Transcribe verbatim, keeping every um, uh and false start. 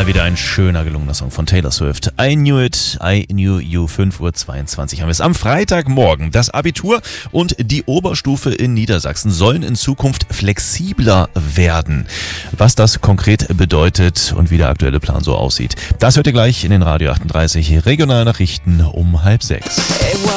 Mal wieder ein schöner, gelungener Song von Taylor Swift. I knew it, I knew you. fünf Uhr zweiundzwanzig haben wir es. Am Freitagmorgen. Das Abitur und die Oberstufe in Niedersachsen sollen in Zukunft flexibler werden. Was das konkret bedeutet und wie der aktuelle Plan so aussieht, das hört ihr gleich in den Radio achtunddreißig Regionalnachrichten um halb sechs.